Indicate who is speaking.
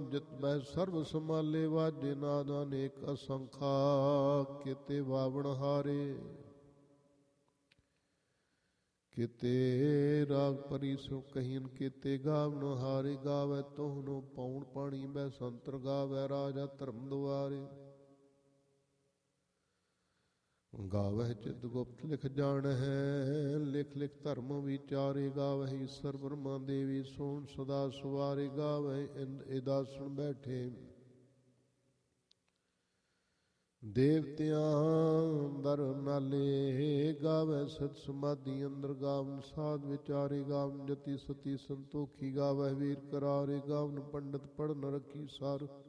Speaker 1: ਜਿਤ ਬਹਿ ਸਰਬ ਸਮਾਲੇ ਵਾਜੇ ਨਾਦ ਅਨੇਕ ਅਸੰਖਾ ਕਿਤੇ ਵਾਵਣ ਹਾਰੇ ਕਿਤੇ ਰਾਗ ਪਰੀ ਸੋ ਕਹੀਨ ਕਿਤੇ ਗਾਵਨ ਹਾਰੇ ਗਾਵੈ ਤੋਹਨੋ ਪੌਣ ਪਾਣੀ ਬੈ ਸੰਤਰ ਗਾਵੈ ਰਾਜਾ ਧਰਮ ਦੁਆਰੇ ਗਾਵਹਿ ਚਿਤ ਗੁਪਤ ਲਿਖ ਜਾਣਹਿ ਲਿਖ ਲਿਖ ਧਰਮ ਵਿਚਾਰੇ ਗਾਵਹਿ ਈਸਰ ਬ੍ਰਹਮਾ ਦੇਵੀ ਸੋਣ ਸਦਾ ਸਵਾਰੇ ਗਾਵਹਿ ਇੰਦ ਇਦਾਸਣ ਬੈਠੇ ਦੇਵਤਿਆਂ ਦਰ ਨਾਲੇ ਗਾਵੈ ਸਤ ਸਮਾਧੀ ਅੰਦਰ ਗਾਵਨ ਸਾਧ ਵਿਚਾਰੇ ਗਾਵਨ ਜਤੀ ਸਤੀ ਸੰਤੋਖੀ ਗਾਵੈ ਵੀਰ ਕਰਾਰੇ ਗਾਵਨ ਪੰਡਤ ਪੜਨ ਰੱਖੀ ਸਾਰ